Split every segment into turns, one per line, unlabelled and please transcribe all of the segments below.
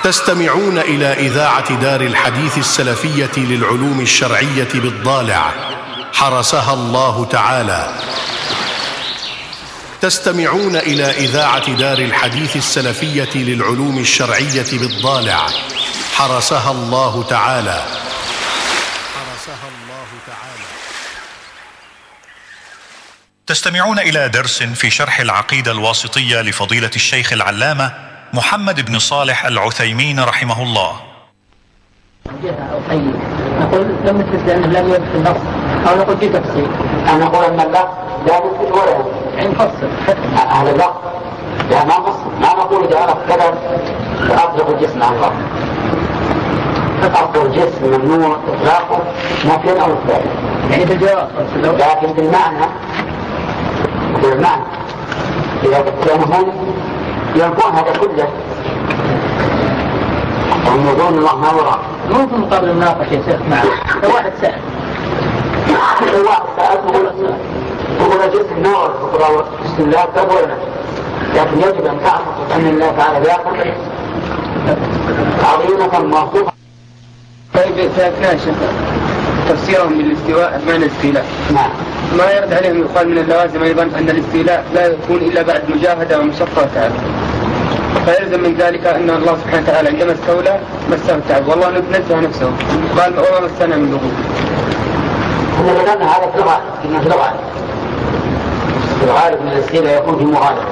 تستمعون إلى إذاعة دار الحديث السلفية للعلوم الشرعية بالضالع حرسها الله تعالى. تستمعون إلى إذاعة دار الحديث السلفية للعلوم الشرعية بالضالع حرسها الله تعالى.
تستمعون إلى درس في شرح العقيدة الواسطية لفضيلة الشيخ العلامة محمد بن صالح العثيمين رحمه الله.
نقول لم نثبت أنه لم يرد في النص أو نقول في تفسير.
أنا نقول أن اللفظ لا يثبت ولا ينفي.
يعني نفسر
أهل اللفظ لا ما نقول إذا أردت كذا فأطلق الجسم عن الله. أطلق الجسم ممنوع إطلاقه ممكن أو إثبات.
يعني بالجواب
لكن بالمعنى إذا كانوا ينفون هذا كله وهم يقولون الله ما وراء.
ممكن مقابل المناقشة يا شيخ معه. لو واحد سأل
تقول الجسم نوع الفقراء بسم الله تقولنا، لكن يجب أن تعرف أن الله تعالى يأخذ عظيمة موصوفة.
طيب سأكنا شيخ تفسيرهم بالاستواء بمعنى الاستيلاء.
نعم.
ما يرد عليهم يقال من اللوازم أيضا أن الاستيلاء لا يكون إلا بعد مجاهدة ومشقة وتعب، فيلزم من ذلك أن الله سبحانه وتعالى عندما استولى مسه التعب، والله نزه نفسه قال وما مسنا من لغوب.
احنا ذكرنا هذا في الغالب في الغالب من الاستيلاء يكون في مغالبة.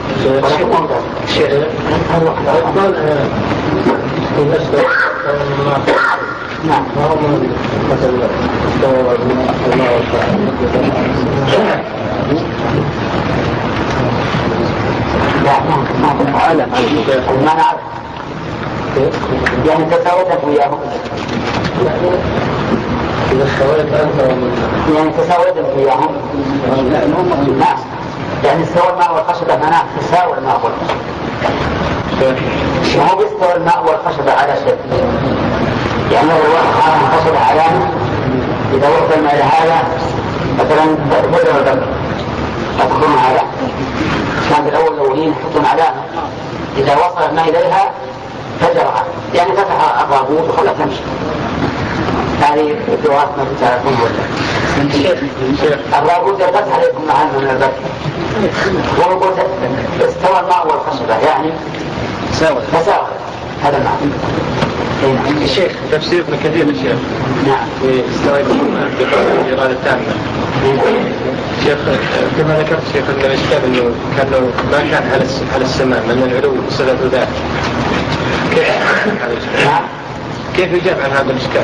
نعم. ما نعرف يعني تساوتك وياهم يعني تساوتك وياهم نعم. يعني استوى الماء والخشبة مناخ تساوي الماء والخشبة. هو بيستوى الماء والخشبة على شيء، يعني لو واحد حرم خشبة علامة إذا وصل الماء إلى هذا مثلا بدر البر أتكون علامة. كان بالأولين يحطون علامة إذا وصل الماء إليها فجرها، يعني فتح الرابوط وخلت تمشي. هذه الدعوات ما تعرفون ولا الرابوط يفتح عليكم معنا من البر. ونقول استوى الماء والخشبة يعني تساوي هذا المعنى.
الشيخ تفسير ابن كثير الشيخ.
نعم.
استويتم بإرادة تامة. شيخ كما ذكرت شيخ أن الإشكال أنه كانه ما كان على السماء من العلو صفة ذات. كيف يجاب عن هذا الإشكال؟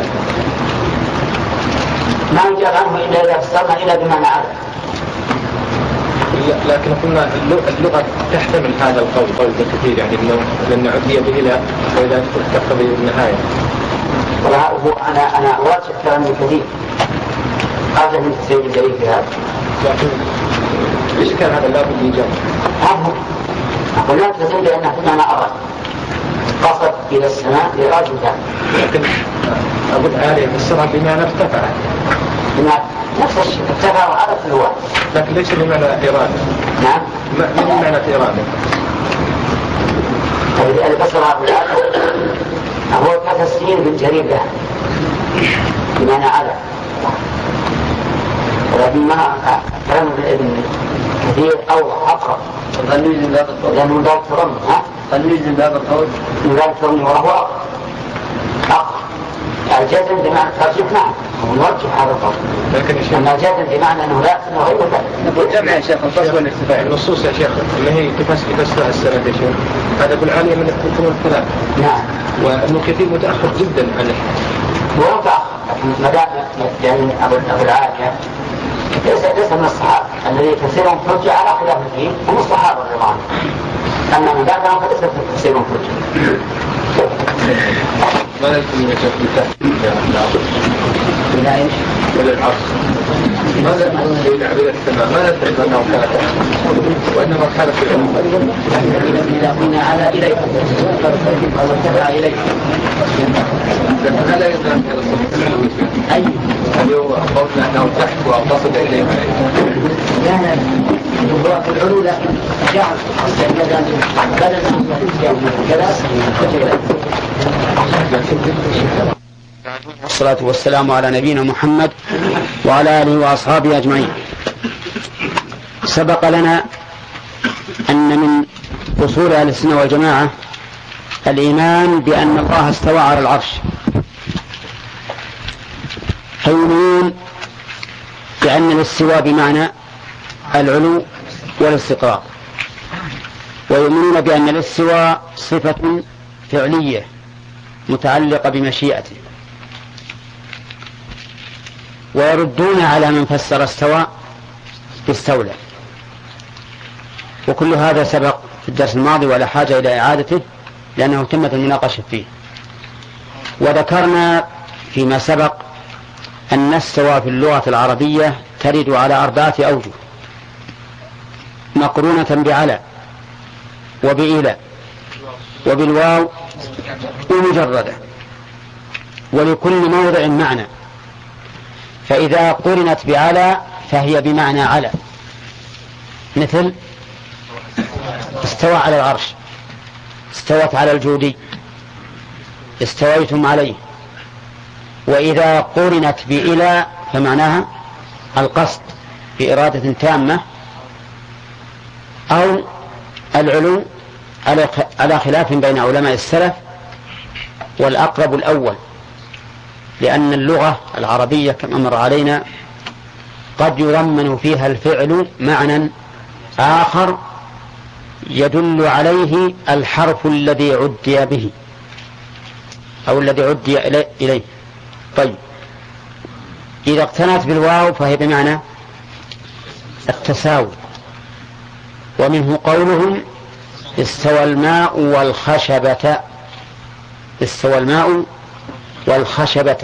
ما يجاب عنه إلا إذا فسرنا إلا بمعنى عدد.
لكن قلنا اللغة تحتمل هذا القول قول كثير، يعني لأن عدية بإله وإذا تقتضي النهاية.
أنا أواجه كلام كثير قبل من تسير الجريء في هذا،
لكن الإشكال هذا لا بد يجاب.
أقول لا تسير لأنه كنا أراد قصد إلى السماء لإرادة ذلك.
لكن أقول آلية السماء بمعنى ارتفع.
نفس الشيء ارتفع وعرف الوقت،
لكن ليس بمعنى إرادة.
نعم.
ما بمعنى إرادة؟
اللي بصرها بالعقل هو كتسجيل بالجريب له بمعنى على، ولكن ما كلام ابن كثير أو أقرب لأنه ذلك ترمي
فنجزم بهذا القول
من ذلك ترمي وهو أقرب. الجزم بمعنى ترجح نعم ونرجح هذا القول، لكن أما الجزم بمعنى أنه لا يحسن غير ذلك.
نقول جمع يا شيخ الفصل والارتفاع. النصوص يا شيخ اللي هي تفسر السند يا شيخ هذا بالعالية من القرون الثلاث.
نعم.
وابن كثير متأخر جدا عن
هو متأخر، لكن مدام يعني أبو العالية ليس من الصحابة الذي تفسيرهم فرجة على خلاف الدين هم الصحابة رضي الله عنهم، أما من بعدهم فليس تفسيرهم فرجة.
ماذا يكون من شيخ
إلى إيش؟
إلى العصر. ماذا يكون إلى عبيد السماء؟ ماذا تحب أنه كانت وإنما كانت في العلم
إذا قلنا على إليك أو ارتفع إليك
هذا يظهر في الصف
أي
هل هو قولنا أنه تحت وأقصد إليه
يعني في العلو لكن جعل بدل كذا
والصلاة والسلام على نبينا محمد وعلى آله وأصحابه أجمعين. سبق لنا أن من أصول أهل السنة والجماعة الإيمان بأن الله استوى على العرش، فيؤمنون بأن الاستواء بمعنى العلو والاستقرار، ويؤمنون بأن الاستواء صفة فعلية متعلقة بمشيئته، ويردون على من فسر استوى باستولى. وكل هذا سبق في الدرس الماضي ولا حاجة إلى إعادته لأنه تمت المناقشة فيه. وذكرنا فيما سبق أن استوى في اللغة العربية ترد على 4 أوجه مقرونة بعلى وبإلى وبالواو ومجردة، ولكل موضع معنى. فإذا قرنت بعلى فهي بمعنى على، مثل استوى على العرش، استوت على الجودي، استويتم عليه. وإذا قرنت بإلى فمعناها القصد بإرادة تامة أو العلو، على خلاف بين علماء السلف، والأقرب الأول، لأن اللغة العربية كما مر علينا قد يضمن فيها الفعل معنى آخر يدل عليه الحرف الذي عدي به أو الذي عدي إليه. طيب، إذا اقتنت بالواو فهي بمعنى التساوي، ومنه قولهم استوى الماء والخشبة، استوى الماء والخشبة،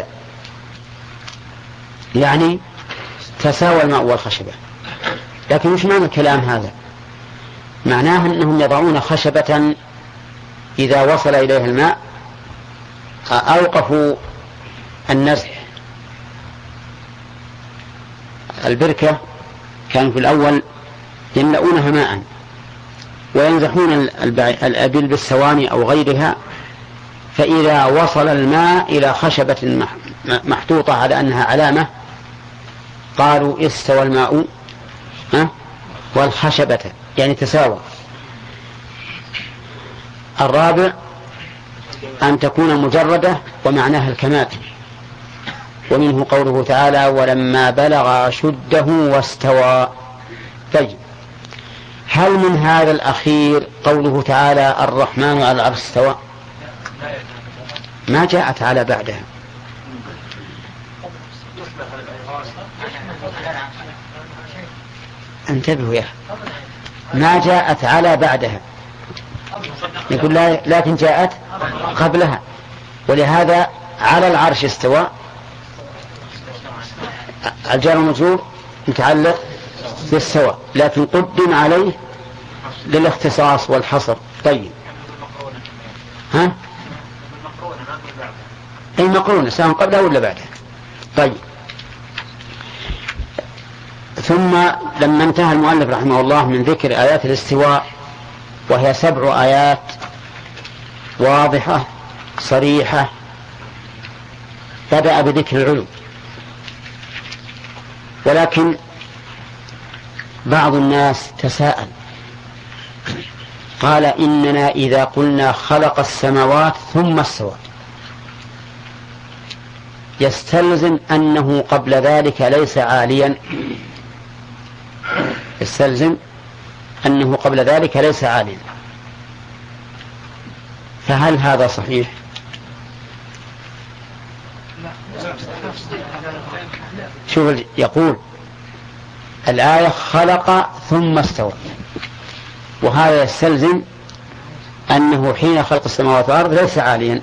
يعني تساوى الماء والخشبة. لكن مش معنى الكلام هذا؟ معناه أنهم يضعون خشبة إذا وصل إليها الماء أوقفوا النزح. البركة كانوا في الأول يملؤونها ماء وينزحون الأبل بالسواني أو غيرها، فإذا وصل الماء إلى خشبة محطوطة على أنها علامة قالوا استوى الماء والخشبة، يعني تساوى. الرابع أن تكون مجردة ومعناها الكمال، ومنه قوله تعالى ولما بلغ أشده واستوى. طيب، هل من هذا الأخير قوله تعالى الرحمن على العرش استوى؟ ما جاءت على بعدها. انتبهوا يا ما جاءت على بعدها، يقول لكن جاءت قبلها، ولهذا على العرش استوى الجار والمجرور متعلق بالسواء، لكن قدم عليه للاختصاص والحصر. طيب، ها أي مقرونة سواء قبلها ولا بعدها. طيب، ثم لما انتهى المؤلف رحمه الله من ذكر آيات الاستواء، وهي 7 آيات واضحة صريحة، بدأ بذكر العلو. ولكن بعض الناس تساءل قال إننا إذا قلنا خلق السماوات ثم استوى يستلزم أنه قبل ذلك ليس عاليا، يستلزم أنه قبل ذلك ليس عاليا، فهل هذا صحيح؟ شوف يقول الآية خلق ثم استوى، وهذا يستلزم أنه حين خلق السماوات والأرض ليس عاليا.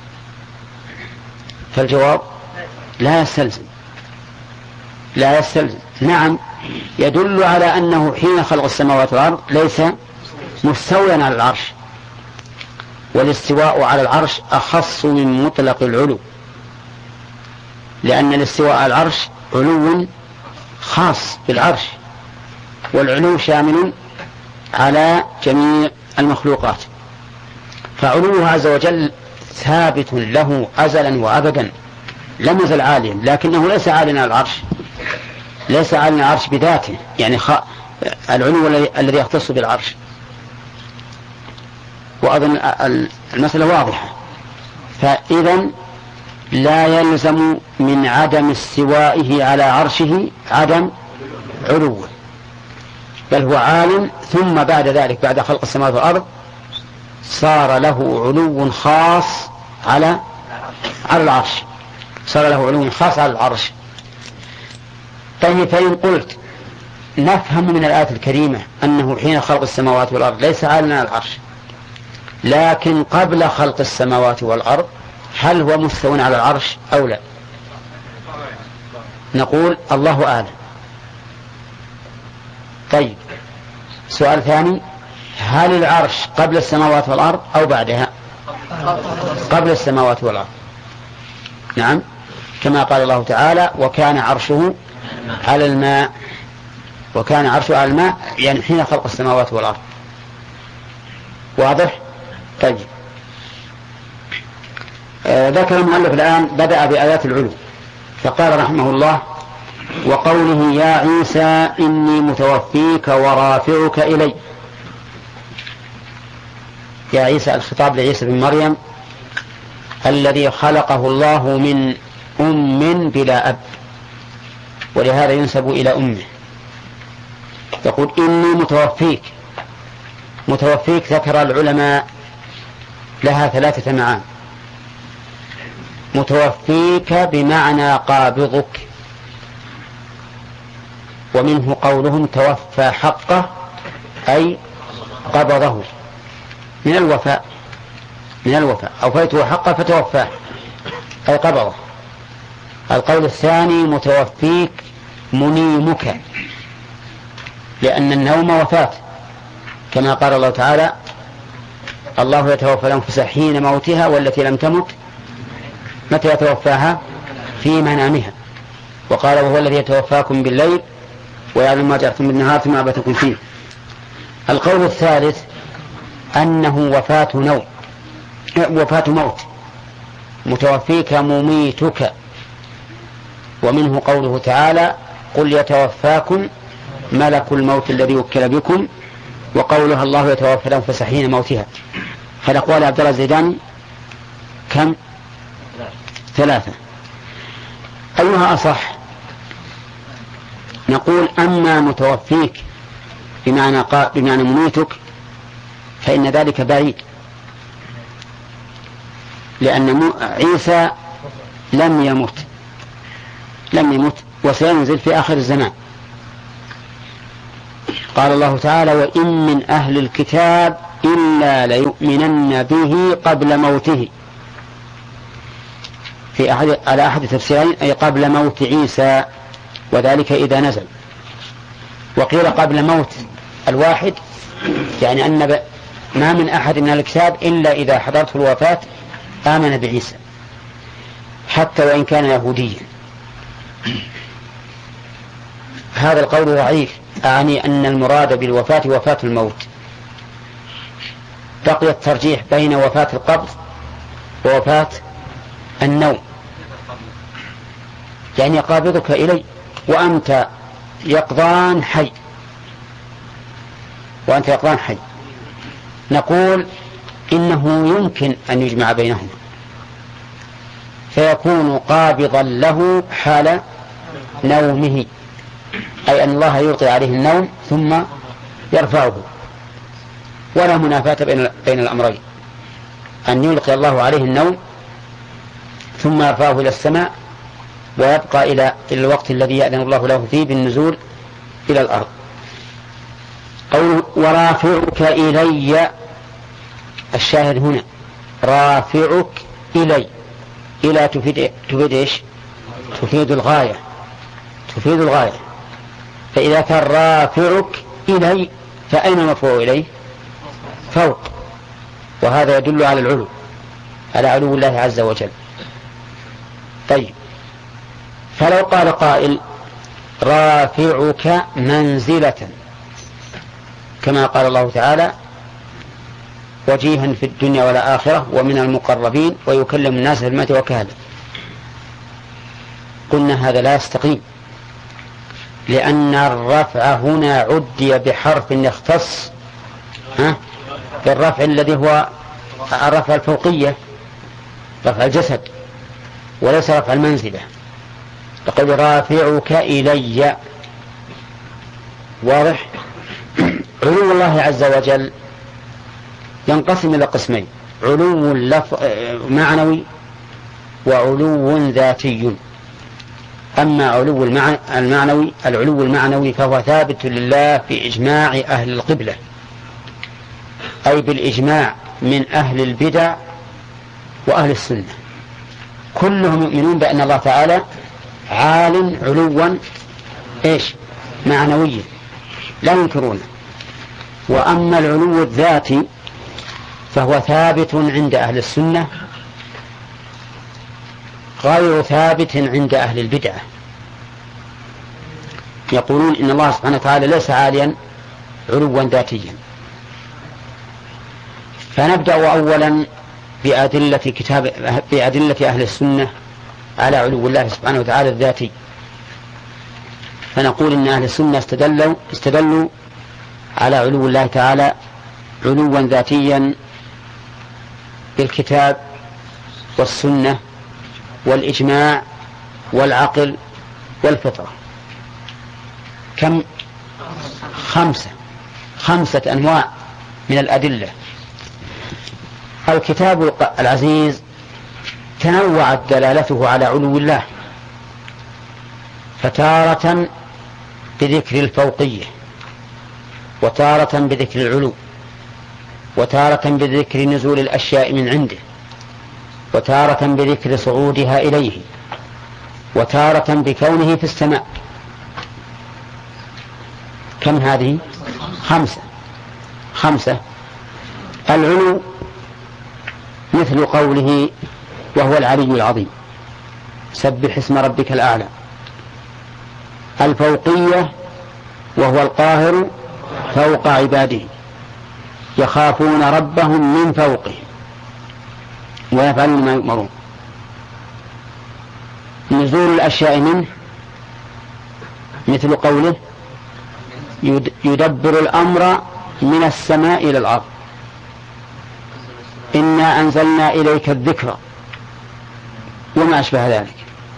فالجواب لا يستلزم، لا يستلزم. نعم، يدل على أنه حين خلق السماوات والأرض ليس مستويا على العرش، والاستواء على العرش أخص من مطلق العلو، لأن الاستواء على العرش علو خاص بالعرش، والعلو شامل على جميع المخلوقات. فعلوه عز وجل ثابت له أزلا وأبدا لم يزل عاليا، لكنه ليس عاليا على العرش، ليس عاليا على العرش بذاته، يعني العلو الذي يختص بالعرش. وأظن المسألة واضحة. فإذا لا يلزم من عدم استوائه على عرشه عدم علوه، بل هو عالم، ثم بعد ذلك بعد خلق السماوات والأرض صار له علو خاص على العرش، صار له علو خاص على العرش. طيب، فإن قلت نفهم من الآية الكريمة أنه حين خلق السماوات والأرض ليس عالٍ على العرش، لكن قبل خلق السماوات والأرض هل هو مستوٍ على العرش أو لا؟ نقول الله أعلم. طيب، سؤال ثاني، هل العرش قبل السماوات والأرض أو بعدها؟ قبل السماوات والأرض. نعم، كما قال الله تعالى وكان عرشه على الماء، وكان عرشه على الماء يعني حين خلق السماوات والأرض. واضح؟ طيب، ذكر المؤلف الآن بدأ بآيات العلو، فقال رحمه الله وقوله يا عيسى إني متوفيك ورافعك إلي. يا عيسى الخطاب لعيسى بن مريم الذي خلقه الله من أم بلا أب، ولهذا ينسب إلى أمه. يقول إني متوفيك. متوفيك ذكر العلماء لها 3 معاني. متوفيك بمعنى قابضك، ومنه قولهم توفى حقه أي قبضه من الوفاء، أوفيته حقه فتوفاه أي قبضه. القول الثاني متوفيك منيمك، لأن النوم وفاة، كما قال الله تعالى الله يتوفى الأنفس حين موتها والتي لم تمت متى يتوفاها؟ في منامها. وقال وهو الذي يتوفاكم بالليل ويعلم ما جرحتم بالنهار ثم أبتكم فيه. القول الثالث أنه وفاة موت، متوفيك مميتك، ومنه قوله تعالى قل يتوفاكم ملك الموت الذي وكل بكم، وقولها الله يتوفى الأنفس حين موتها. فالأقوال عبد الله الزيداني كم؟ 3. أيها أصح؟ نقول أما متوفيك بمعنى مميتك فإن ذلك بعيد، لأن عيسى لم يمت وسينزل في آخر الزمان. قال الله تعالى وإن من أهل الكتاب إلا ليؤمنن به قبل موته، على أحد تفسيرين أي قبل موت عيسى، وذلك إذا نزل. وقيل قبل موت الواحد، يعني أن ما من أحد من الكتاب إلا إذا حضرته الوفاة آمن بعيسى حتى وإن كان يهوديا. هذا القول ضعيف، أعني أن المراد بالوفاة وفاة الموت. بقي الترجيح بين وفاة القبض ووفاة النوم، يعني قابضك إلي وأنت يقظان حي، نقول إنه يمكن أن يجمع بينهما، فيكون قابضا له حال نومه، أي أن الله يلقي عليه النوم ثم يرفعه، ولا منافاة بين الأمرين، أن يلقي الله عليه النوم ثم يرفعه إلى السماء ويبقى إلى الوقت الذي يأذن الله له فيه بالنزول إلى الأرض. قوله ورافعك إلي، الشاهد هنا رافعك إلي، إلى تفيد إيش؟ تفيد الغاية. فإذا كان رافعك إلي فأين المرفوع إليه؟ فوق، وهذا يدل على العلو، على علو الله عز وجل. طيب، فلو قال قائل رافعك منزلة كما قال الله تعالى وجيها في الدنيا والآخرة ومن المقربين ويكلم الناس في المهد وكهلا. قلنا هذا لا يستقيم، لأن الرفع هنا عدي بحرف يختص بالرفع الذي هو الرفع الفوقية، رفع الجسد، وليس رفع المنزلة. لقد رافعك إلي. واضح؟ علو الله عز وجل ينقسم إلى قسمين: علو معنوي وعلو ذاتي. أما علو العلو المعنوي فهو ثابت لله في إجماع أهل القبلة، أي بالإجماع من أهل البدع وأهل السنة، كلهم يؤمنون بأن الله تعالى عال علوا معنويا لا ينكرونه. وأما العلو الذاتي فهو ثابت عند أهل السنة غير ثابت عند أهل البدعة. يقولون إن الله سبحانه وتعالى ليس عاليا علوا ذاتيا. فنبدأ أولا بأدلة أهل السنة على علو الله سبحانه وتعالى الذاتي. فنقول إن أهل السنة استدلوا على علو الله تعالى علوا ذاتيا بالكتاب والسنة والإجماع والعقل والفطرة. كم؟ 5 أنواع من الأدلة. الكتاب العزيز تنوعت دلالته على علو الله، فتارة بذكر الفوقية، وتارة بذكر العلو، وتارة بذكر نزول الأشياء من عنده، وتارة بذكر صعودها إليه، وتارة بكونه في السماء. كم هذه؟ 5. العلو مثل قوله وهو العلي العظيم سبح اسم ربك الأعلى. الفوقية وهو القاهر فوق عباده يخافون ربهم من فوقهم ويفعلون ما يؤمرون. نزول الأشياء منه مثل قوله يدبر الأمر من السماء إلى الأرض إنا أنزلنا إليك الذكر وما أشبه ذلك.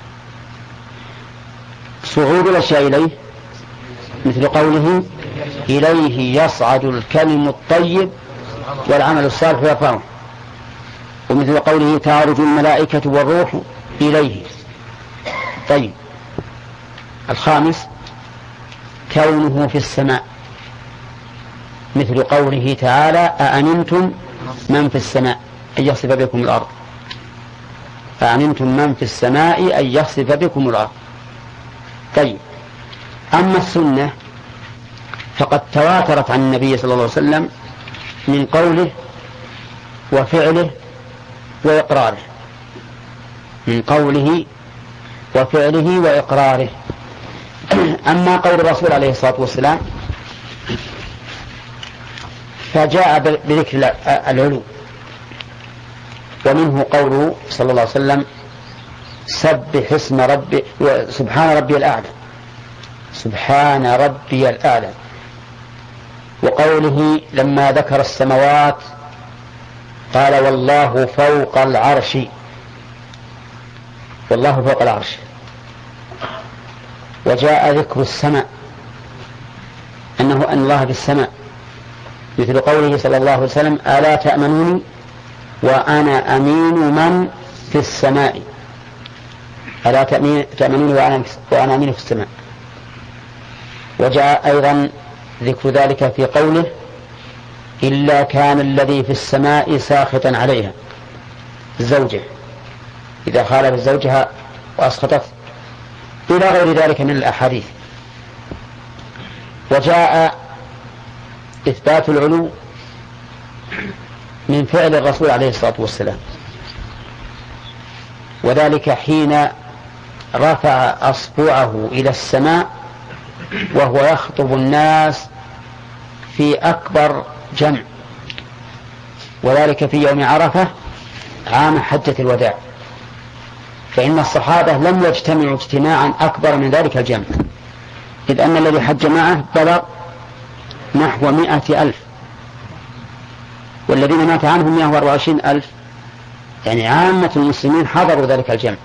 صعود الأشياء إليه مثل قوله إليه يصعد الكلم الطيب والعمل الصالح يرفعه، ومثل قوله تعرج الملائكة والروح إليه. طيب، الخامس كونه في السماء مثل قوله تعالى أأمنتم من في السماء أن يخسف بكم الأرض. أأمنتم من في السماء أن يخسف بكم الأرض. طيب، أما السنة فقد تواترت عن النبي صلى الله عليه وسلم من قوله وفعله وإقراره، من قوله وفعله وإقراره. أما قول الرسول عليه الصلاة والسلام فجاء بذكر العلو، ومنه قوله صلى الله عليه وسلم سبح اسم ربي سبحان ربي الأعلى، سبحان ربي الأعلى. وقوله لما ذكر السماوات قال والله فوق العرش، والله فوق العرش. وجاء ذكر السماء أن الله في السماء مثل قوله صلى الله عليه وسلم ألا تأمنوني وأنا أمين من في السماء، ألا تأمنوني وأنا أمين في السماء. وجاء أيضا ذكر ذلك في قوله إلا كان الذي في السماء ساخطا عليها، الزوجة إذا خالف زوجها وأسخطت، إلى غير ذلك من الأحاديث. وجاء إثبات العلو من فعل الرسول عليه الصلاة والسلام، وذلك حين رفع أصبعه إلى السماء وهو يخطب الناس في أكبر جمع، وذلك في يوم عرفة عام حجة الوداع، فإن الصحابة لم يجتمعوا اجتماعا أكبر من ذلك الجمع، إذ أن الذي حج معه بلغ نحو 100,000، والذين مات عنهم 124,000، يعني عامة المسلمين حضروا ذلك الجمع.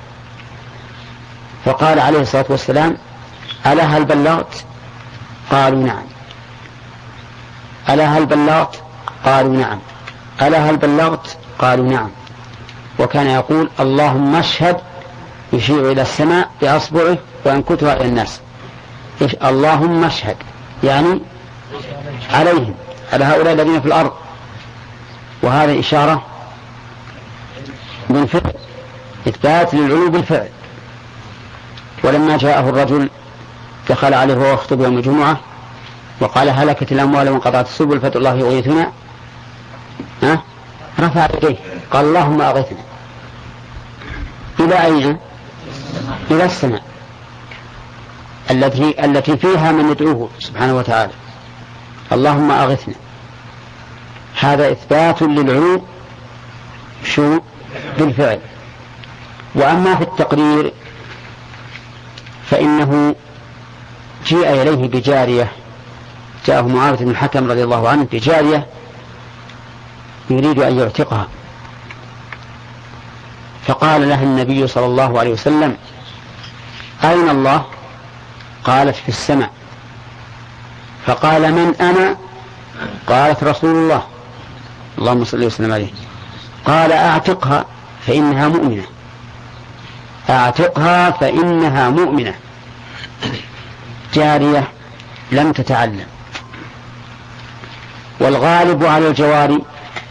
فقال عليه الصلاة والسلام: ألا هل بلغت؟ قالوا نعم. ألا هل بلغت؟ قالوا نعم. ألا هل بلغت؟ قالوا نعم. وكان يقول: اللهم اشهد، يشير إلى السماء بأصبعه وينكتها إلى الناس. اللهم اشهد يعني عليهم، على هؤلاء الذين في الأرض، وهذا إشارة بالفعل، إثبات للعلو بالفعل. ولما جاءه الرجل دخل عليه وهو يخطب يوم الجمعة وقال: هلكت الأموال وانقطعت السبل فادعوا الله يغيثنا، رفع يديه قال: اللهم أغثنا. إلى أين؟ إلى السماء التي فيها من يدعوه سبحانه وتعالى. اللهم أغثنا، هذا إثبات للعلو شو بالفعل. وأما في التقرير فإنه جيء إليه بجارية، جاءه معاوية بن الحكم رضي الله عنه بجارية يريد أن يعتقها، فقال لها النبي صلى الله عليه وسلم: أين الله؟ قالت: في السماء. فقال: من أنا؟ قالت: رسول الله، اللهم صل وسلم عليه. قال: أعتقها فإنها مؤمنة، أعتقها فإنها مؤمنة. جارية لم تتعلم، والغالب على الجواري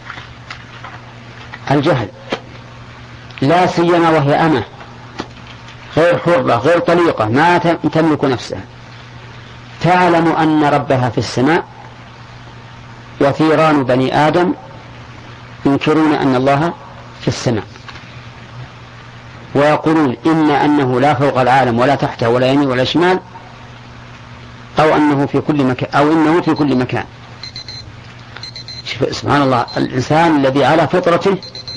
الجهل، لا سيما وهي أمة غير حرة غير طليقة ما تملك نفسها، تعلم أن ربها في السماء، وثيران بني آدم ينكرون أن الله في السماء، ويقولون إما أنه لا فوق العالم ولا تحته ولا يمين ولا شمال، أو أنه في كل مكان، أو إنه في كل مكان. سبحان الله، الإنسان الذي على فطرته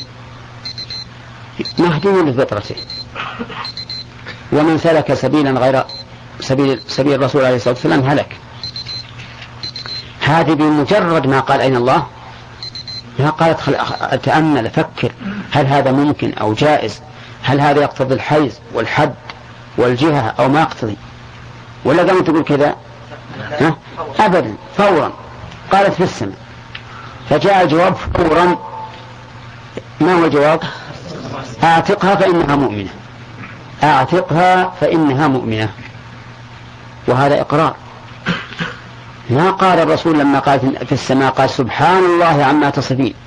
مهدي لفطرته، ومن سلك سبيلا غير سبيل الرسول عليه الصلاة والسلام هلك. هذه بمجرد ما قال أين الله، ما قالت أتأمل أفكر هل هذا ممكن أو جائز، هل هذا يقتضي الحيز والحد والجهة أو ما يقتضي، ولا قامت تقول كذا أبدا، فورا قالت في السماء. فجاء الجواب فورا. ما هو الجواب؟ أعتقها فإنها مؤمنة، أعتقها فإنها مؤمنة. وهذا إقرار. ما قال الرسول لما قال في السماء قال: سبحان الله عما تصفين،